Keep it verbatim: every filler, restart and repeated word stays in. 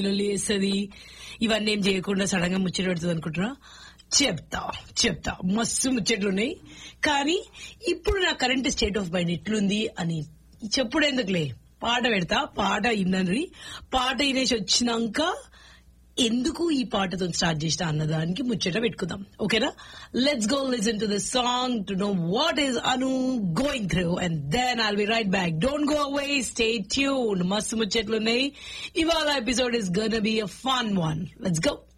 లేస్తుంది ఇవన్నీ ఏం చేయకుండా సడన్ గా ముచ్చట పెడుతుంది అనుకుంటున్నా. చెప్తా చెప్తా మస్తు ముచ్చట్లు ఉన్నాయి. కానీ ఇప్పుడు నా కరెంట్ స్టేట్ ఆఫ్ మైండ్ ఎట్లుంది అని చెప్పుడు ఎందుకులే, పాట పెడతా. పాట విన్నది, పాట వినేసి వచ్చినాక ఎందుకు ఈ పాటతో స్టార్ట్ చేసిన అన్నదానికి ముచ్చట పెట్టుకుందాం. ఓకేనా? Let's go listen to the song to know what is Anu going through and then I'll be right back. Don't go away, stay tuned. మస్తు ముచ్చట్లు ఉన్నాయి. ఇవాళ episode is gonna be a fun one. Let's go.